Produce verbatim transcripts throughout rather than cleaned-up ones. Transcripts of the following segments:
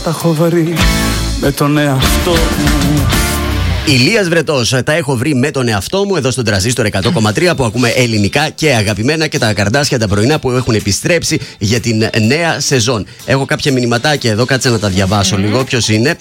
τα έχω βρει με τον εαυτό μου. Ηλίας Βρετός, τα έχω βρει με τον εαυτό μου εδώ στον Τρανζίστορ εκατό κόμμα τρία που ακούμε ελληνικά και αγαπημένα και τα καρδάσια τα πρωινά που έχουν επιστρέψει για την νέα σεζόν. Έχω κάποια μηνυματάκια εδώ, κάτσε να τα διαβάσω mm. λίγο. Ποιος είναι?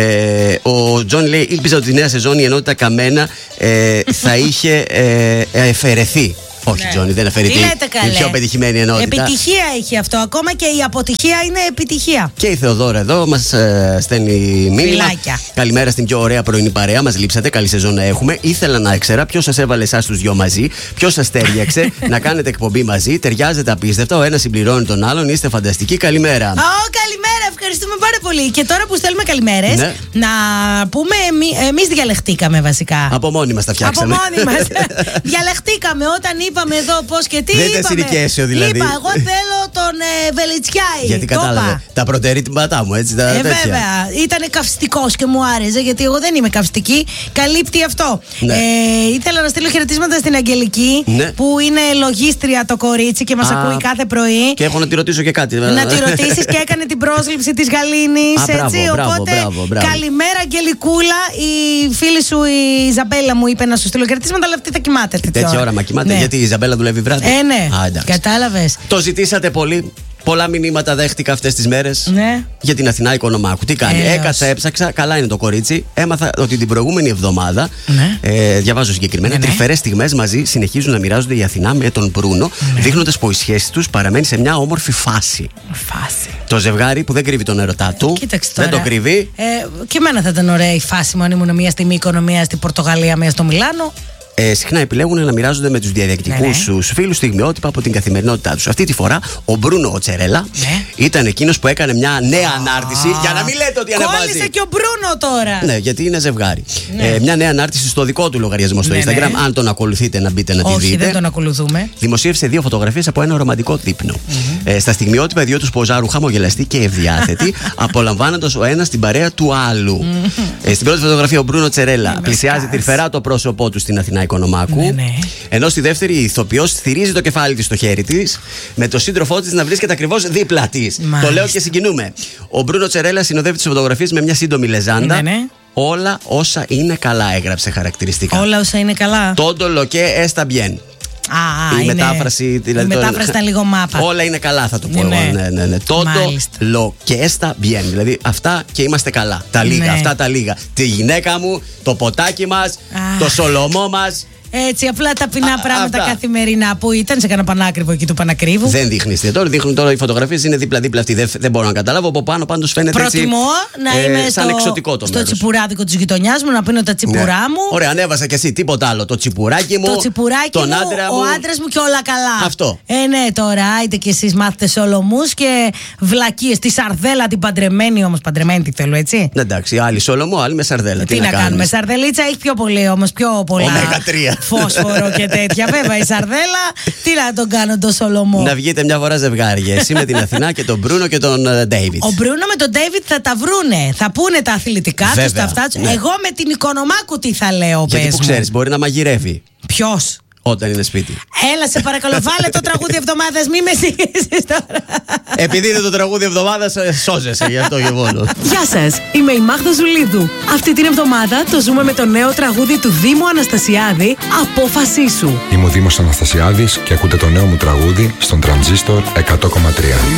Ε, ο Τζον λέει: ήλπιζα ότι η νέα σεζόν η ενότητα Καμένα ε, θα είχε ε, εφαιρεθεί. Όχι, ναι. Τζόνι, δεν αφαιρείται. Η πιο πετυχημένη ενότητα. Επιτυχία έχει αυτό. Ακόμα και η αποτυχία είναι επιτυχία. Και η Θεοδόρα εδώ μας ε, στέλνει μήνυμα. Φιλάκια. Καλημέρα στην πιο ωραία πρωινή παρέα. Μας λείψατε. Καλή σεζόν να έχουμε. Ήθελα να ήξερα ποιος σας έβαλε εσάς τους δυο μαζί. Ποιος σας τέριαξε να κάνετε εκπομπή μαζί. Ταιριάζετε απίστευτα. Ο ένας συμπληρώνει τον άλλον. Είστε φανταστικοί. Καλημέρα. Ω, oh, καλημέρα. Ευχαριστούμε πάρα πολύ. Και τώρα που στέλνουμε καλημέρες, ναι. να πούμε εμείς διαλεχτήκαμε βασικά. Από μόνοι μας τα φτιάξαμε. Από μόνοι μας. Διαλεχτήκαμε όταν είπαμε εδώ πώς και τι. Δεν είπαμε. Συνοικέσιο δηλαδή. Είπα, εγώ θέλω τον ε, Βελιτσιάη. Γιατί κατάλαβε. Τα προτεραιότητά μου, έτσι. Τα ε, τέτοια. βέβαια. Ήταν καυστικός και μου άρεσε, γιατί εγώ δεν είμαι καυστική. Καλύπτει αυτό. Ναι. Ε, ήθελα να στείλω χαιρετίσματα στην Αγγελική, ναι. που είναι λογίστρια το κορίτσι και μας ακούει κάθε πρωί. Και έχω να τη ρωτήσω και κάτι. Να τη ρωτήσεις και έκανε την πρόσληψη της Γαλήνης. Α, μπράβο, έτσι. μπράβο, Οπότε, μπράβο, μπράβο. καλημέρα, Αγγελικούλα. Η φίλη σου η Ιζαμπέλα μου είπε να σου στείλω χαιρετίσματα, αλλά αυτή θα κοιμάται. Τέτοια ώρα μα κοιμάται, ναι. γιατί η Ιζαμπέλα δουλεύει βράδυ. Ε, ναι. Κατάλαβες. Το ζητήσατε πολύ. Πολλά μηνύματα δέχτηκα αυτές τις μέρες, ναι. για την Αθηνά Οικονομάκου. Τι κάνει? Έως. Έκατσα, έψαξα. Καλά είναι το κορίτσι. Έμαθα ότι την προηγούμενη εβδομάδα, ναι. ε, διαβάζω συγκεκριμένα, ναι, ναι. τρυφερές στιγμές μαζί συνεχίζουν να μοιράζονται η Αθηνά με τον Μπρούνο, ναι. δείχνοντας πως η σχέση τους παραμένει σε μια όμορφη φάση. Φάση. Το ζευγάρι που δεν κρύβει τον ερωτά του. Κοίταξε τώρα. Δεν το κρύβει. Ε, και εμένα θα ήταν ωραία η φάση μου αν ήμουν μία στη Μύκονο, μία στην Πορτογαλία, μία στο Μιλάνο. Ε, συχνά επιλέγουν να μοιράζονται με τους διαδικτυακούς ναι, ναι. τους φίλους στιγμιότυπα από την καθημερινότητά τους. Αυτή τη φορά ο Μπρούνο Τσερέλα, ναι. ήταν εκείνος που έκανε μια νέα oh. ανάρτηση. Για να μην λέτε ότι ανεβάζει. Κόλλησε και ο Μπρούνο τώρα. Ναι, γιατί είναι ζευγάρι. Ναι. Ε, μια νέα ανάρτηση στο δικό του λογαριασμό στο ναι, Instagram. Ναι. Αν τον ακολουθείτε, να μπείτε να Όχι, τη δείτε. Όχι, δεν τον ακολουθούμε. Δημοσίευσε δύο φωτογραφίες από ένα ρομαντικό δείπνο. Mm-hmm. Ε, στα στιγμιότυπα, οι δύο τους ποζάρουν χαμογελαστοί και ευδιάθετοι, απολαμβάνοντας ο ένας την παρέα του άλλου. Mm-hmm. Ε, στην πρώτη φωτογραφία, ο Μπρούνο Τσερέλα πλησιάζει τρυφερά το πρόσωπό του στην Αθηνά Οικονομάκου. Ναι, ναι. Ενώ στη δεύτερη η ηθοποιός στηρίζει το κεφάλι της στο χέρι της, με το σύντροφό της να βρίσκεται ακριβώς δίπλα της. Το λέω και συγκινούμε. Ο Μπρούνο Τσερέλα συνοδεύει τις φωτογραφίες με μια σύντομη λεζάντα. Ναι, ναι. Όλα όσα είναι καλά, έγραψε χαρακτηριστικά. Όλα όσα είναι καλά. Todo lo que está bien. Α, η είναι... μετάφραση, δηλαδή. Η μετάφραση ήταν λίγο μάπα. Όλα είναι καλά, θα το πω ναι, εγώ. Ναι, ναι, ναι. Todo lo que está bien. Δηλαδή αυτά και είμαστε καλά. Τα λίγα, ναι. αυτά τα λίγα. Τη γυναίκα μου, το ποτάκι μας, το σολομό μας. Έτσι, απλά ταπεινά Α, πράγματα αυτά. καθημερινά που ήταν σε κανένα πανάκριβο εκεί του Πανακρίβου. Δεν δείχνει εστιατόριο, δείχνουν τώρα οι φωτογραφίες είναι δίπλα-δίπλα αυτή. Δεν, δεν μπορώ να καταλάβω. Από πάνω πάντως φαίνεται. Προτιμώ έτσι, να είμαι ε, σαν στο, εξωτικό το στο μέρος. τσιπουράδικο της γειτονιάς μου, να πίνω τα τσιπουρά ναι. μου. Ωραία, ανέβασα κι εσύ τίποτα άλλο. Το τσιπουράκι μου, το τσιπουράκι τον μου, άντρα μου. ο άντρας μου και όλα καλά. Αυτό. Ε, ναι, τώρα, άιτε κι εσείς μάθετε σολομούς και βλακίες. Τη σαρδέλα την παντρεμένη όμως, παντρεμένη τη θέλω, έτσι. Ναι, εντάξει, άλλη σολομό, άλλη με σαρδέλα. Τι, Τι να, να κάνουμε. Σαρδελίτσα έχει πιο πολύ όμως, πιο πολλά. Ωμέγα τρία. Φόσφορο και τέτοια. Βέβαια η σαρδέλα, τι να τον κάνω το σολομό. Να βγείτε μια φορά ζευγάρια. Εσύ με την Αθηνά και τον Μπρούνο και τον Ντέιβιτ. Ο Μπρούνο με τον Ντέιβιτ θα τα βρούνε. Θα πούνε τα αθλητικά του, τα αυτά του. Ναι. Εγώ με την Οικονομάκου τι θα λέω, πες μου. Γιατί που ξέρεις, μπορεί να μαγειρεύει. Ποιος? Όταν είναι σπίτι. Έλα, σε παρακαλώ, βάλε το τραγούδι εβδομάδας, μη με συγχύσεις τώρα. Επειδή είναι το τραγούδι εβδομάδας, σώζεσαι γι' αυτό και μόνο. Γεια σας, είμαι η Μάγδα Ζουλίδου. Αυτή την εβδομάδα το ζούμε με το νέο τραγούδι του Δήμου Αναστασιάδη, Απόφασή σου. Είμαι ο Δήμος Αναστασιάδης και ακούτε το νέο μου τραγούδι στον Τρανζίστορ εκατό κόμμα τρία.